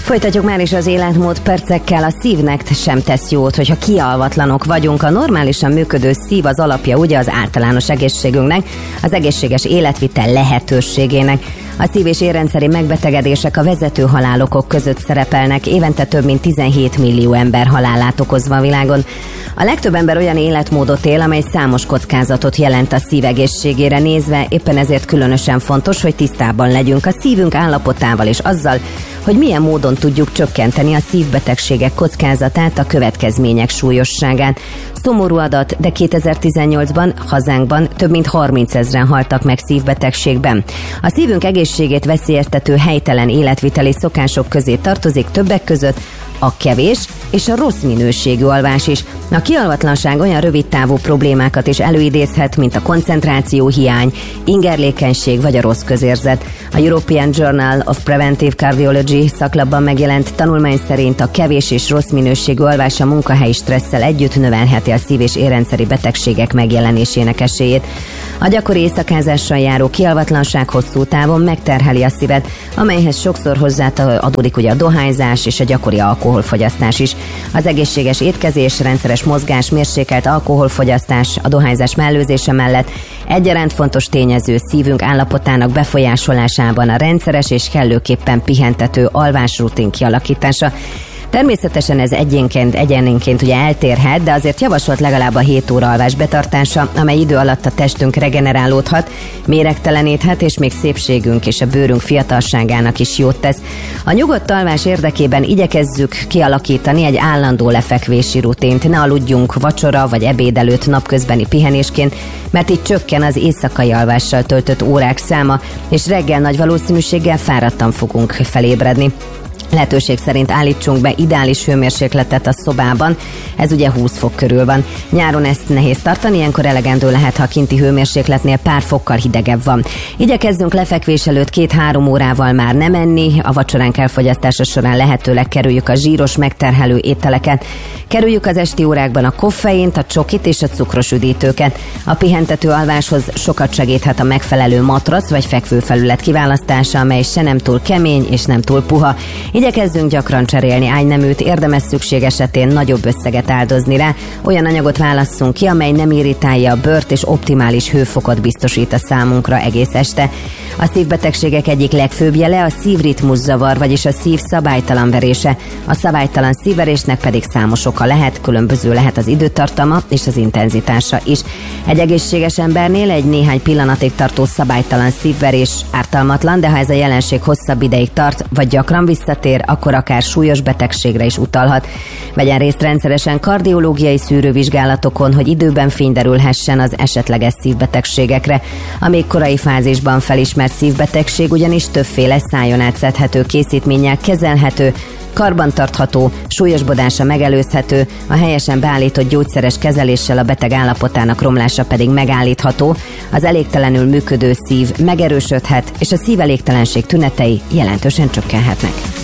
Folytatjuk már is az életmód percekkel. A szívnek sem tesz jót, hogyha kialvatlanok vagyunk. A normálisan működő szív az alapja ugye az általános egészségünknek, az egészséges életvitel lehetőségének. A szív- és érrendszeri megbetegedések a vezető halálokok között szerepelnek, évente több mint 17 millió ember halálát okozva a világon. A legtöbb ember olyan életmódot él, amely számos kockázatot jelent a szív egészségére nézve, éppen ezért különösen fontos, hogy tisztában legyünk a szívünk állapotával és azzal, hogy milyen módon tudjuk csökkenteni a szívbetegségek kockázatát, a következmények súlyosságát. Szomorú adat, de 2018-ban hazánkban több mint 30 000-en haltak meg szívbetegségben. A szívünk egészségét veszélyeztető helytelen életviteli szokások közé tartozik többek között a kevés és a rossz minőségű alvás is. A kialvatlanság olyan rövidtávú problémákat is előidézhet, mint a koncentrációhiány, ingerlékenység vagy a rossz közérzet. A European Journal of Preventive Cardiology szaklapban megjelent tanulmány szerint a kevés és rossz minőségű alvás a munkahelyi stresszel együtt növelheti a szív- és érrendszeri betegségek megjelenésének esélyét. A gyakori éjszakázással járó kialvatlanság hosszú távon megterheli a szívet, amelyhez sokszor hozzáadódik ugye a dohányzás és a gyakori alkoholfogyasztás is. Az egészséges étkezés, rendszeres mozgás, mérsékelt alkoholfogyasztás, a dohányzás mellőzése mellett egyaránt fontos tényező szívünk állapotának befolyásolásában a rendszeres és kellőképpen pihentető alvásrutin kialakítása. Természetesen ez egyenként ugye eltérhet, de azért javasolt legalább a 7 óra alvás betartása, amely idő alatt a testünk regenerálódhat, méregtelenedhet, és még szépségünk és a bőrünk fiatalságának is jót tesz. A nyugodt alvás érdekében igyekezzük kialakítani egy állandó lefekvési rutint, ne aludjunk vacsora vagy ebéd előtt napközbeni pihenésként, mert így csökken az éjszakai alvással töltött órák száma, és reggel nagy valószínűséggel fáradtan fogunk felébredni. Lehetőség szerint állítsunk be ideális hőmérsékletet a szobában, ez ugye 20 fok körül van. Nyáron ezt nehéz tartani, ilyenkor elegendő lehet, ha a kinti hőmérsékletnél pár fokkal hidegebb van. Igyekezzünk lefekvés előtt 2-3 órával már nem enni, a vacsoránk elfogyasztása során lehetőleg kerüljük a zsíros, megterhelő ételeket. Kerüljük az esti órákban a koffeint, a csokit és a cukros üdítőket. A pihentető alváshoz sokat segíthet a megfelelő matrac vagy fekvőfelület kiválasztása, amely se nem túl kemény és nem túl puha. Igyekezzünk gyakran cserélni ágyneműt, érdemes szükség esetén nagyobb összeget áldozni rá, olyan anyagot válasszunk ki, amely nem irritálja a bőrt és optimális hőfokot biztosít a számunkra egész este. A szívbetegségek egyik legfőbb jele a szívritmuszavar, vagyis a szív szabálytalan verése. A szabálytalan szívverésnek pedig számos oka lehet, különböző lehet az időtartama és az intenzitása is. Egy egészséges embernél egy néhány pillanatig tartó szabálytalan szívverés ártalmatlan, de ha ez a jelenség hosszabb ideig tart, vagy gyakran visszatér, akkor akár súlyos betegségre is utalhat. Vegyen részt rendszeresen kardiológiai szűrővizsgálatokon, hogy időben fény derülhessen az esetleges szívbetegségekre. A még korai fázisban felismert szívbetegség ugyanis többféle szájon átszedhető készítménnyel kezelhető, karbantartható, súlyosbodása megelőzhető, a helyesen beállított gyógyszeres kezeléssel a beteg állapotának romlása pedig megállítható, az elégtelenül működő szív megerősödhet, és a szívelégtelenség tünetei jelentősen csökkenhetnek.